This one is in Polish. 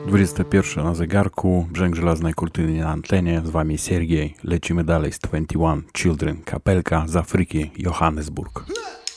21 na zegarku, Brzęk Żelaznej Kurtyny na antenie, z wami Siergiej. Lecimy dalej z 21 Children, kapelka z Afryki, Johannesburg.